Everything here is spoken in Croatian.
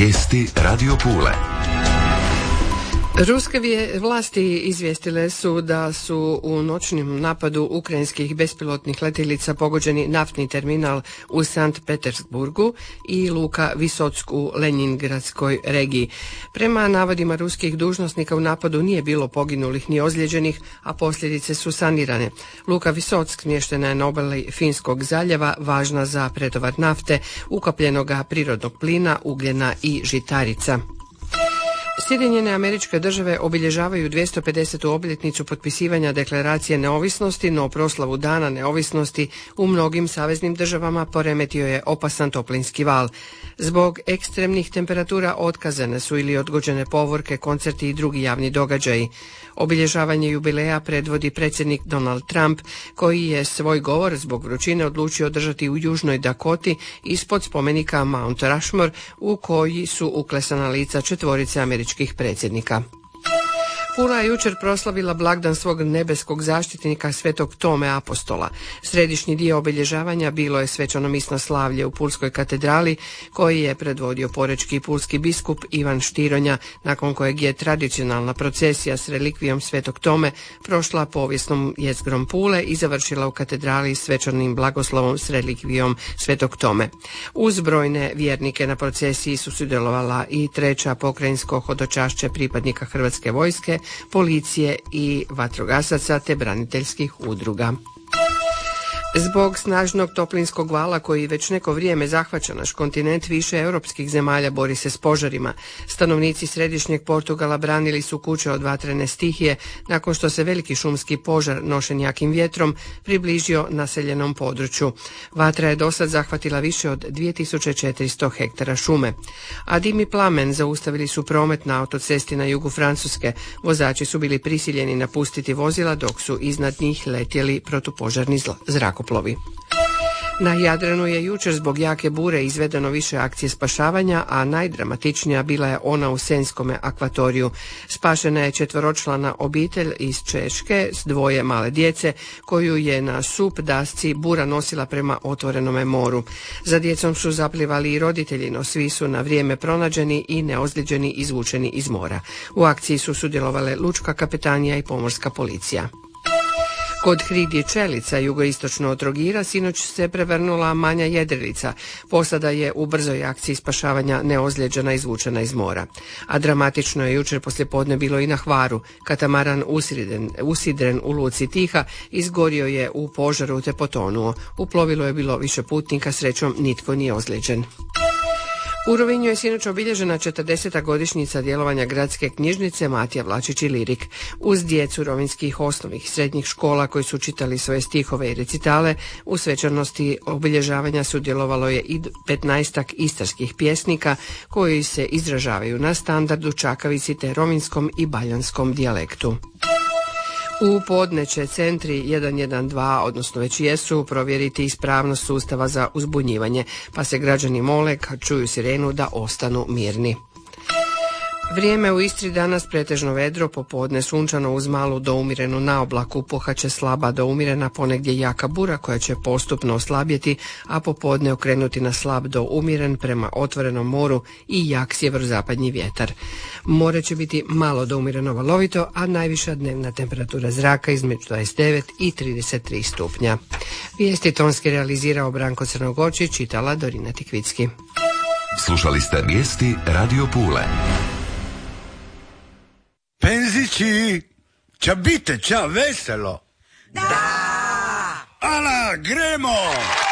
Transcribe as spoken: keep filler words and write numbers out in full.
Vijesti Radio Pule. Ruske vlasti izvijestile su da su u noćnom napadu ukrajinskih bespilotnih letjelica pogođeni naftni terminal u Sankt Petersburgu i luka Visock u Lenjingradskoj regiji. Prema navodima ruskih dužnosnika u napadu nije bilo poginulih ni ozlijeđenih, a posljedice su sanirane. Luka Visock smještena je na obali Finskog zaljeva, važna za pretovar nafte, ukapljenoga prirodnog plina, ugljena i žitarica. Sjedinjene Američke Države obilježavaju dvjesto pedesetu obljetnicu potpisivanja Deklaracije neovisnosti, no proslavu Dana neovisnosti u mnogim saveznim državama poremetio je opasan toplinski val. Zbog ekstremnih temperatura otkazane su ili odgođene povorke, koncerti i drugi javni događaji. Obilježavanje jubileja predvodi predsjednik Donald Trump, koji je svoj govor zbog vrućine odlučio održati u Južnoj Dakoti ispod spomenika Mount Rushmore, u koji su uklesana lica četvorice američkih predsjednika. Pula je jučer proslavila blagdan svog nebeskog zaštitnika Svetog Tome Apostola. Središnji dio obilježavanja bilo je svečanosno slavlje u Pulskoj katedrali, koji je predvodio porečki i pulski biskup Ivan Štironja, nakon kojeg je tradicionalna procesija s relikvijom Svetog Tome prošla povijesnom jezgrom Pule i završila u katedrali svečanim blagoslovom s relikvijom Svetog Tome. Uz brojne vjernike na procesiji su sudjelovala i treća pokrajinsko hodočašće pripadnika Hrvatske vojske, policije i vatrogasaca te braniteljskih udruga. Zbog snažnog toplinskog vala koji već neko vrijeme zahvaća naš kontinent, više europskih zemalja bori se s požarima. Stanovnici središnjeg Portugala branili su kuće od vatrene stihije nakon što se veliki šumski požar nošen jakim vjetrom približio naseljenom području. Vatra je dosad zahvatila više od dvije tisuće četiristo hektara šume. A dim i plamen zaustavili su promet na autocesti na jugu Francuske. Vozači su bili prisiljeni napustiti vozila dok su iznad njih letjeli protupožarni zrakoplovi. Na Jadranu je jučer zbog jake bure izvedeno više akcije spašavanja, a najdramatičnija bila je ona u Senjskome akvatoriju. Spašena je četvoročlana obitelj iz Češke s dvoje male djece, koju je na sup dasci bura nosila prema otvorenome moru. Za djecom su zaplivali i roditelji, no svi su na vrijeme pronađeni i neozlijeđeni izvučeni iz mora. U akciji su sudjelovale lučka kapetanija i pomorska policija. Kod Hridje Čelica, jugoistočno od Trogira, sinoć se prevrnula manja jedrilica. Posada je u brzoj akciji spašavanja neozlijeđena izvučena iz mora. A dramatično je jučer poslijepodne bilo i na Hvaru. Katamaran usidren, usidren u luci Tiha izgorio je u požaru te potonuo. U plovilu je bilo više putnika, srećom nitko nije ozlijeđen. U Rovinju je sinoć obilježena četrdeseta godišnjica djelovanja gradske knjižnice Matija Vlačić i Lirik. Uz djecu rovinskih osnovnih i srednjih škola koji su čitali svoje stihove i recitale, u svečanosti obilježavanja sudjelovalo je i petnaestak istarskih pjesnika koji se izražavaju na standardu, čakavici te rovinskom i baljanskom dijalektu. U podne će centri jedan jedan dva, odnosno već jesu, provjeriti ispravnost sustava za uzbunjivanje, pa se građani mole kad čuju sirenu da ostanu mirni. Vrijeme u Istri danas pretežno vedro, popodne sunčano uz malu do umjerenu naoblaku, puhaće slaba do umjerena, ponegdje jaka bura koja će postupno oslabjeti, a popodne okrenuti na slab do umjeren prema otvorenom moru i jak sjeverozapadni vjetar. More će biti malo do umjereno valovito, a najviša dnevna temperatura zraka između dvadeset devet i trideset tri stupnja. Vijesti tonski realizirao Branko Crnogočić, čitala Dorina Tikvicki. Slušali ste vijesti Radio Pule. Penzići, ča bite, ča veselo. Da! Ala, gremo!